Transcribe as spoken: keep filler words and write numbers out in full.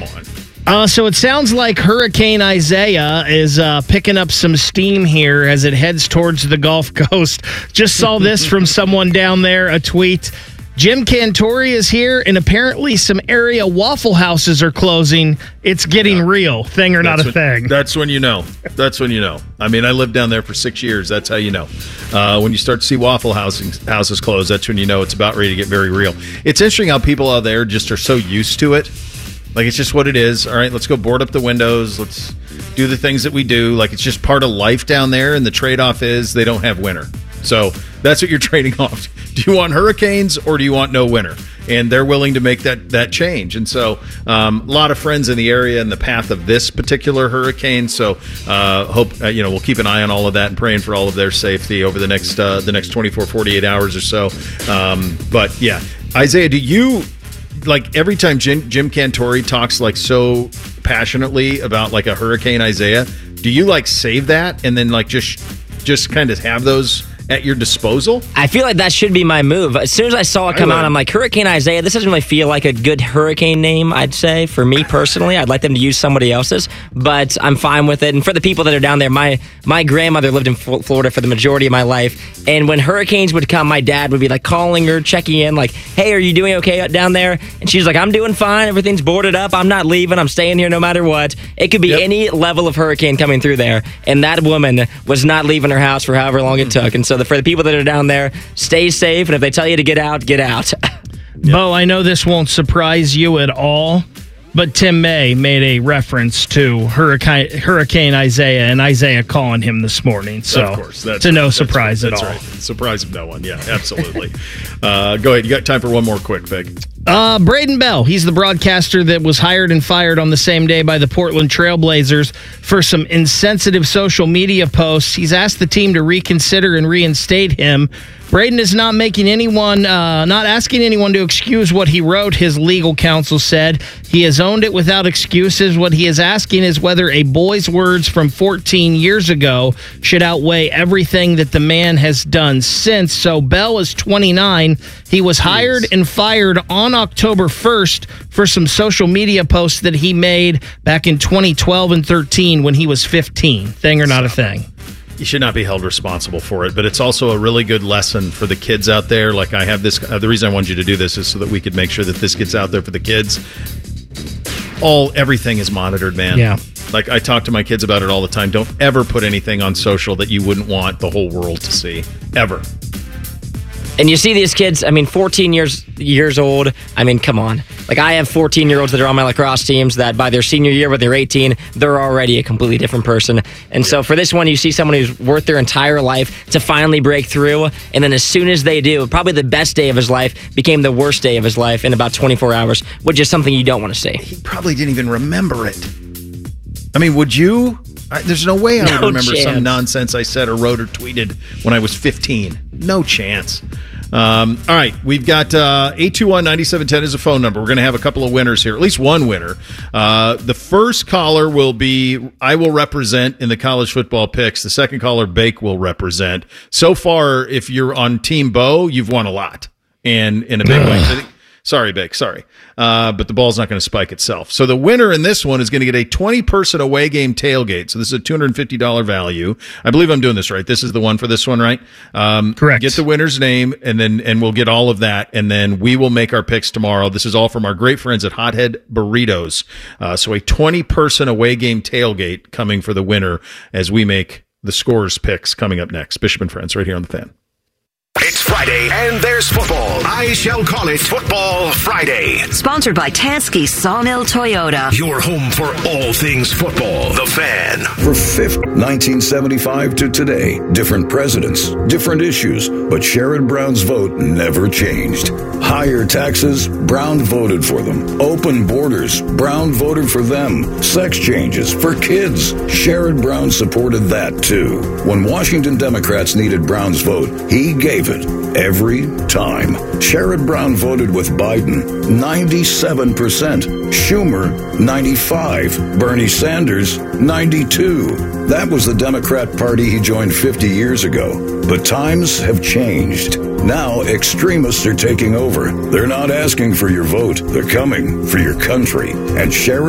Come on. Uh, so it sounds like Hurricane Isaiah is uh, picking up some steam here as it heads towards the Gulf Coast. Just saw this from someone down there, a tweet. Jim Cantore is here, and apparently some area Waffle Houses are closing. It's getting yeah. real. Thing or that's not a when, thing. That's when you know. That's when you know. I mean, I lived down there for six years. That's how you know. Uh, when you start to see Waffle Houses, houses close, that's when you know it's about ready to get very real. It's interesting how people out there just are so used to it. Like, it's just what it is. All right, let's go board up the windows. Let's do the things that we do. Like, it's just part of life down there, and the trade-off is they don't have winter. So that's what you're trading off. Do you want hurricanes or do you want no winter? And they're willing to make that that change. And so um, a lot of friends in the area in the path of this particular hurricane. So uh, hope uh, you know we'll keep an eye on all of that and praying for all of their safety over the next uh, the next twenty-four, forty-eight hours or so. Um, but yeah, Isaiah, do you like every time Jim, Jim Cantore talks like so passionately about like a Hurricane Isaiah? Do you like save that and then like just just kind of have those at your disposal? I feel like that should be my move. As soon as I saw it come out, I'm like, Hurricane Isaiah, this doesn't really feel like a good hurricane name, I'd say. For me personally, I'd like them to use somebody else's, but I'm fine with it. And for the people that are down there, my my grandmother lived in Florida for the majority of my life, and when hurricanes would come, my dad would be like calling her, checking in, like, hey, are you doing okay down there? And she's like, I'm doing fine. Everything's boarded up. I'm not leaving. I'm staying here no matter what. It could be yep. any level of hurricane coming through there, and that woman was not leaving her house for however long it took. And so the, for the people that are down there, stay safe, and if they tell you to get out, get out. Yep. Bo, I know this won't surprise you at all, but Tim May made a reference to Hurricane Hurricane Isaiah and Isaiah calling him this morning. So of course, that's to no right. surprise that's, at that's all. Right. Surprise of no one. Yeah, absolutely. uh, go ahead. You got time for one more quick, Vic? Uh, Braden Bell, he's the broadcaster that was hired and fired on the same day by the Portland Trailblazers for some insensitive social media posts. He's asked the team to reconsider and reinstate him. Braden is not making anyone, uh, not asking anyone to excuse what he wrote, his legal counsel said. He has owned it without excuses. What he is asking is whether a boy's words from fourteen years ago should outweigh everything that the man has done since. So Bell is twenty-nine. He was hired and fired on October first for some social media posts that he made back in twenty twelve and thirteen when he was fifteen. Thing or not a thing? You should not be held responsible for it, but it's also a really good lesson for the kids out there. Like I have this, uh, the reason I wanted you to do this is so that we could make sure that this gets out there for the kids. All, everything is monitored, man. Yeah. Like I talk to my kids about it all the time. Don't ever put anything on social that you wouldn't want the whole world to see, ever. And you see these kids, I mean, fourteen years years old. I mean, come on. Like, I have fourteen-year-olds that are on my lacrosse teams that by their senior year, when they're eighteen, they're already a completely different person. And so for this one, you see someone who's worth their entire life to finally break through. And then as soon as they do, probably the best day of his life became the worst day of his life in about twenty-four hours, which is something you don't want to see. He probably didn't even remember it. I mean, would you? I, there's no way I would no remember chance. some nonsense I said or wrote or tweeted when I was fifteen. No chance. Um, all right, we've got uh, eight two one, nine seven one zero is a phone number. We're going to have a couple of winners here, at least one winner. Uh, the first caller will be, I will represent in the college football picks. The second caller, Bake, will represent. So far, if you're on Team Bo, you've won a lot. And in a big way. I think, sorry, Bake, sorry. Uh, but the ball's not going to spike itself. So the winner in this one is going to get a twenty-person away game tailgate. So this is a two hundred fifty dollars value. I believe I'm doing this right. This is the one for this one, right? Um, Correct. Get the winner's name, and then and we'll get all of that, and then we will make our picks tomorrow. This is all from our great friends at Hothead Burritos. Uh, so a twenty-person away game tailgate coming for the winner as we make the scores picks coming up next. Bishop and Friends right here on The Fan. It's Friday, and there's football. I shall call it Football Friday. Sponsored by Tansky Sawmill Toyota. Your home for all things football. The Fan. For fifth, nineteen seventy-five to today, different presidents, different issues, but Sherrod Brown's vote never changed. Higher taxes, Brown voted for them. Open borders, Brown voted for them. Sex changes for kids, Sherrod Brown supported that too. When Washington Democrats needed Brown's vote, he gave it every time. Sherrod Brown voted with Biden, ninety-seven percent. Schumer, ninety-five. Bernie Sanders, ninety-two. That was the Democrat Party he joined fifty years ago. But times have changed. Now extremists are taking over. They're not asking for your vote. They're coming for your country. And Sherrod